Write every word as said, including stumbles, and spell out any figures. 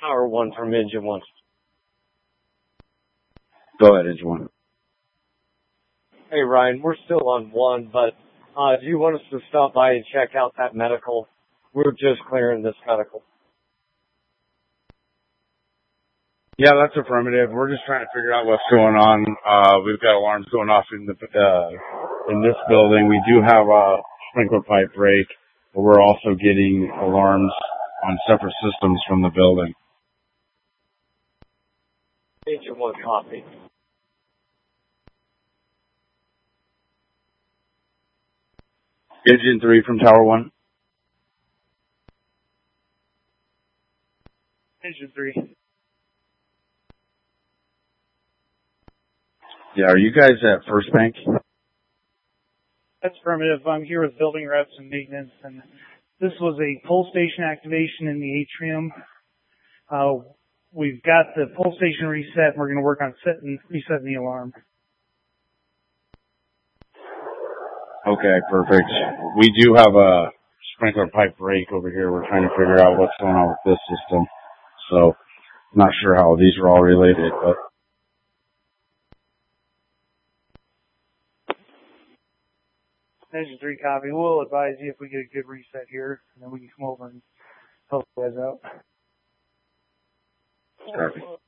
Power one from engine one. Go ahead, engine one. Hey, Ryan, we're still on one, but uh, do you want us to stop by and check out that medical? We're just clearing this medical. Yeah, that's affirmative. We're just trying to figure out what's going on. Uh, we've got alarms going off in the uh, in this building. We do have a sprinkler pipe break, but we're also getting alarms on separate systems from the building. Engine one copy. Engine three from Tower one. Engine three. Yeah, are you guys at First Bank? That's affirmative. I'm here with building reps and maintenance, and this was a pull station activation in the atrium. Uh, we've got the pull station reset, and we're going to work on setting, resetting the alarm. Okay, perfect. We do have a sprinkler pipe break over here. We're trying to figure out what's going on with this system. So, not sure how these are all related, but... Engine three copy. We'll advise you if we get a good reset here, and then we can come over and help you guys out. Perfect.